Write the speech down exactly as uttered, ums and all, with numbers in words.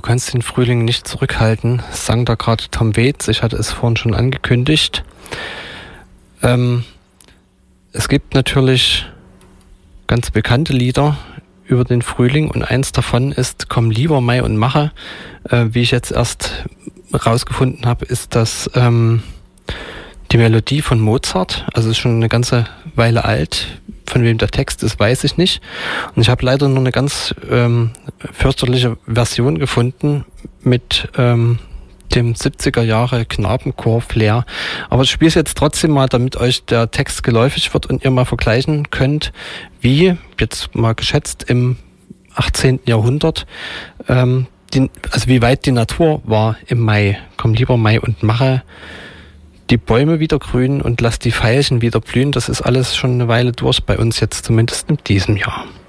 kannst den Frühling nicht zurückhalten, sang da gerade Tom Waits. Ich hatte es vorhin schon angekündigt. Ähm, es gibt natürlich ganz bekannte Lieder über den Frühling und eins davon ist Komm lieber Mai und mache. Äh, wie ich jetzt erst rausgefunden habe, ist das ähm, die Melodie von Mozart. Also ist schon eine ganze Weile alt. Von wem der Text ist, weiß ich nicht. Und ich habe leider nur eine ganz ähm, fürchterliche Version gefunden mit ähm, dem siebziger Jahre Knabenchor-Flair. Aber ich spiele es jetzt trotzdem mal, damit euch der Text geläufig wird und ihr mal vergleichen könnt, wie, jetzt mal geschätzt, im achtzehnten Jahrhundert, ähm, die, also wie weit die Natur war im Mai. Komm lieber Mai und mache die Bäume wieder grün und lass die Veilchen wieder blühen. Das ist alles schon eine Weile durch bei uns jetzt, zumindest in diesem Jahr.